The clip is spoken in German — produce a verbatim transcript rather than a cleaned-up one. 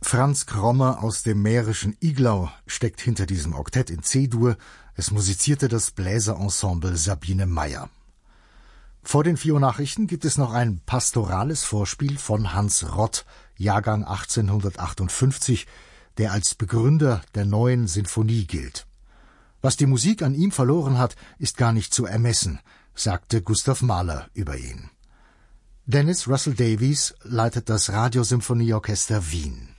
Franz Krommer aus dem mährischen Iglau steckt hinter diesem Oktett in C-Dur. Es musizierte das Bläserensemble Sabine Meyer. Vor den vier Uhr Nachrichten gibt es noch ein pastorales Vorspiel von Hans Rott, Jahrgang achtzehnhundertachtundfünfzig, der als Begründer der neuen Sinfonie gilt. Was die Musik an ihm verloren hat, ist gar nicht zu ermessen, sagte Gustav Mahler über ihn. Dennis Russell Davies leitet das Radiosymphonieorchester Wien.